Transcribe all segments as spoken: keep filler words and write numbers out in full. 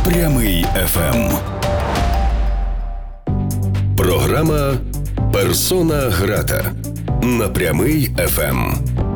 Прямий еф ем. Програма «Персона грата» на Прямий еф ем.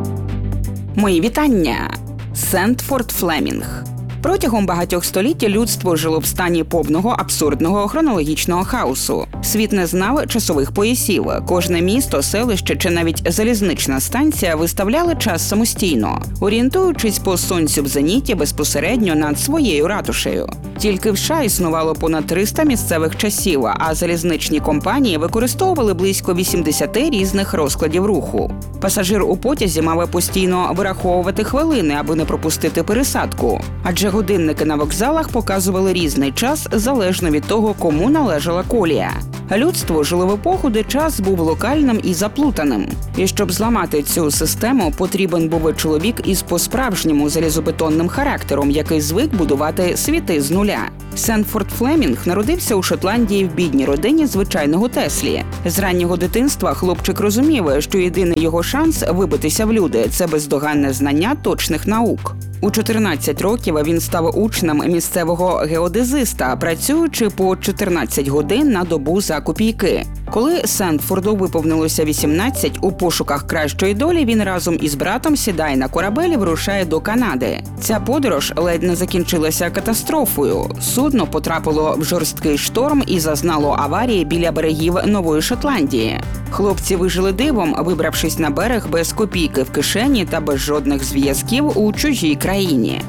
Мої вітання! Сентфорд Флемінг. Протягом багатьох століть людство жило в стані повного абсурдного хронологічного хаосу. Світ не знав часових поясів. Кожне місто, селище чи навіть залізнична станція виставляли час самостійно, орієнтуючись по сонцю в зеніті безпосередньо над своєю ратушею. Тільки в США існувало понад триста місцевих часів, а залізничні компанії використовували близько вісімдесят різних розкладів руху. Пасажир у потязі мав постійно вираховувати хвилини, аби не пропустити пересадку. Адже годинники на вокзалах показували різний час залежно від того, кому належала колія. Людство жило в епоху, де час був локальним і заплутаним. І щоб зламати цю систему, потрібен був чоловік із по-справжньому залізобетонним характером, який звик будувати світи з нуля. Сентфорд Флемінг народився у Шотландії в бідній родині звичайного Теслі. З раннього дитинства хлопчик розумів, що єдиний його шанс вибитися в люди – це бездоганне знання точних наук. У чотирнадцять років він став учнем місцевого геодезиста, працюючи по чотирнадцять годин на добу за копійки. Коли Сентфорду виповнилося вісімнадцять, у пошуках кращої долі він разом із братом сідає на корабель і вирушає до Канади. Ця подорож ледь не закінчилася катастрофою. Судно потрапило в жорсткий шторм і зазнало аварії біля берегів Нової Шотландії. Хлопці вижили дивом, вибравшись на берег без копійки в кишені та без жодних зв'язків у чужій країні.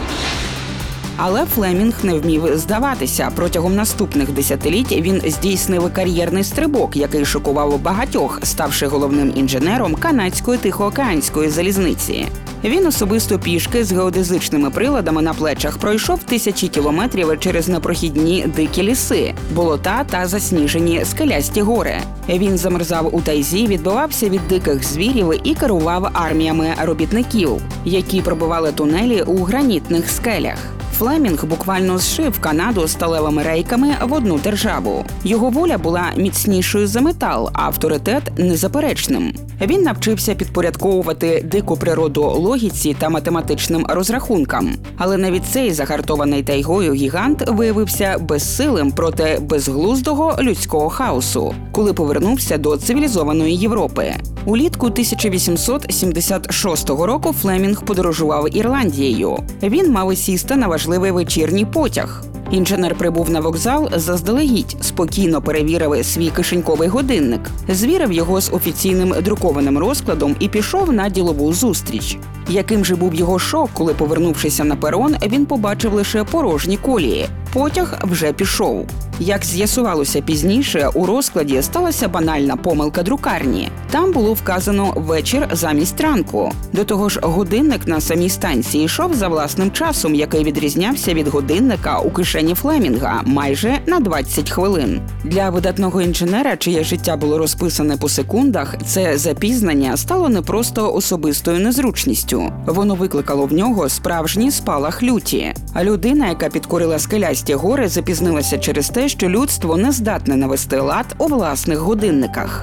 Але Флемінг не вмів здаватися. Протягом наступних десятиліть він здійснив кар'єрний стрибок, який шокував багатьох, ставши головним інженером канадської тихоокеанської залізниці. Він особисто пішки з геодезичними приладами на плечах пройшов тисячі кілометрів через непрохідні дикі ліси, болота та засніжені скелясті гори. Він замерзав у тайзі, відбивався від диких звірів і керував арміями робітників, які пробивали тунелі у гранітних скелях. Флемінг буквально зшив Канаду сталевими рейками в одну державу. Його воля була міцнішою за метал, а авторитет – незаперечним. Він навчився підпорядковувати дику природу логіці та математичним розрахункам. Але навіть цей загартований тайгою гігант виявився безсилим проти безглуздого людського хаосу, коли повернувся до цивілізованої Європи. Улітку тисяча вісімсот сімдесят шостого року Флемінг подорожував Ірландією. Він мав сісти на важливий вечірній потяг. Інженер прибув на вокзал заздалегідь, спокійно перевірив свій кишеньковий годинник, звірив його з офіційним друкованим розкладом і пішов на ділову зустріч. Яким же був його шок, коли, повернувшися на перон, він побачив лише порожні колії. Потяг вже пішов. Як з'ясувалося пізніше, у розкладі сталася банальна помилка друкарні. Там було вказано «вечір» замість ранку. До того ж, годинник на самій станції йшов за власним часом, який відрізнявся від годинника у кишені Флемінга майже на двадцять хвилин. Для видатного інженера, чиє життя було розписане по секундах, це запізнення стало не просто особистою незручністю. Воно викликало в нього справжній спалах люті. А людина, яка підкорила скелясті гори, запізнилася через те, що людство не здатне навести лад у власних годинниках.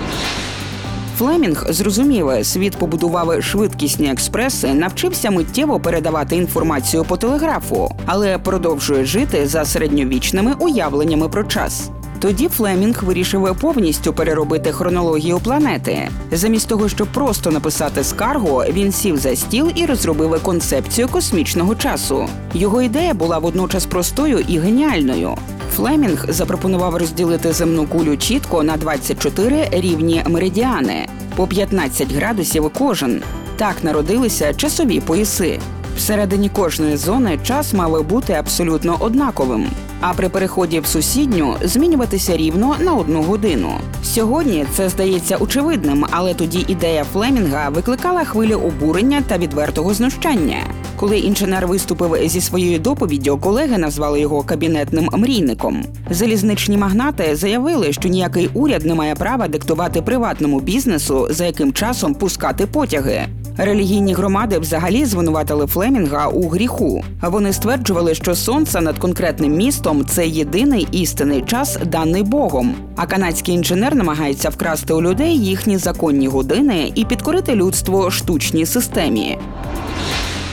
Флемінг зрозумів, світ побудував швидкісні експреси, навчився миттєво передавати інформацію по телеграфу, але продовжує жити за середньовічними уявленнями про час. Тоді Флемінг вирішив повністю переробити хронологію планети. Замість того, щоб просто написати скаргу, він сів за стіл і розробив концепцію космічного часу. Його ідея була водночас простою і геніальною. Флемінг запропонував розділити земну кулю чітко на двадцять чотири рівні меридіани, по п'ятнадцять градусів кожен. Так народилися часові пояси. Всередині кожної зони час мав бути абсолютно однаковим, а при переході в сусідню змінюватися рівно на одну годину. Сьогодні це здається очевидним, але тоді ідея Флемінга викликала хвилю обурення та відвертого знущання. Коли інженер виступив зі своєю доповіддю, колеги назвали його кабінетним мрійником. Залізничні магнати заявили, що ніякий уряд не має права диктувати приватному бізнесу, за яким часом пускати потяги. Релігійні громади взагалі звинуватили Флемінга у гріху. Вони стверджували, що сонце над конкретним містом – це єдиний істинний час, даний Богом. А канадський інженер намагається вкрасти у людей їхні законні години і підкорити людство штучній системі.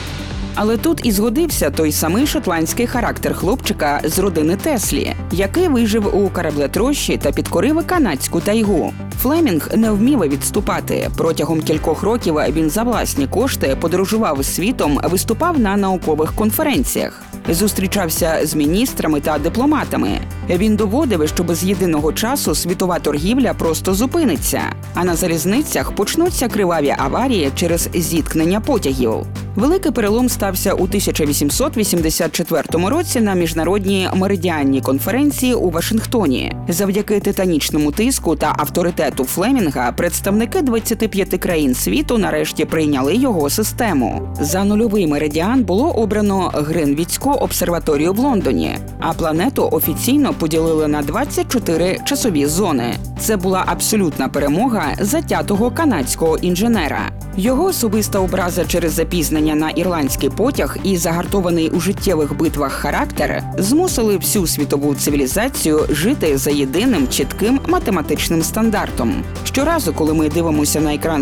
Але тут і згодився той самий шотландський характер хлопчика з родини Теслі, який вижив у кораблетрощі та підкорив канадську тайгу. Флемінг не вмів відступати. Протягом кількох років він за власні кошти подорожував світом, виступав на наукових конференціях, зустрічався з міністрами та дипломатами. Він доводив, що без єдиного часу світова торгівля просто зупиниться, а на залізницях почнуться криваві аварії через зіткнення потягів. Великий перелом стався у тисяча вісімсот вісімдесят четвертому році на міжнародній меридіанній конференції у Вашингтоні. Завдяки титанічному тиску та авторитету Флемінга представники двадцяти п'яти країн світу нарешті прийняли його систему. За нульовий меридіан було обрано Гринвічську обсерваторію в Лондоні, а планету офіційно поділили на двадцять чотири часові зони. Це була абсолютна перемога затятого канадського інженера. Його особиста образа через запізнення на ірландський потяг і загартований у життєвих битвах характер змусили всю світову цивілізацію жити за єдиним чітким математичним стандартом. Щоразу, коли ми дивимося на екран